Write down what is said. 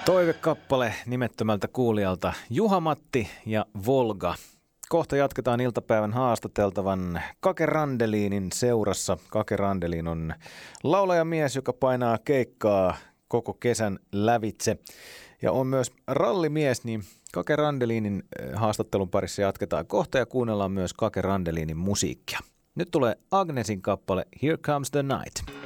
Toivekappale nimettömältä kuulijalta Juha-Matti ja Volga. Kohta jatketaan iltapäivän haastateltavan Kake Randelinin seurassa. Kake Randelin on laulajamies, joka painaa keikkaa koko kesän lävitse ja on myös rallimies, niin Kake Randelinin haastattelun parissa jatketaan kohta ja kuunnellaan myös Kake Randelinin musiikkia. Nyt tulee Agnesin kappale Here Comes the Night.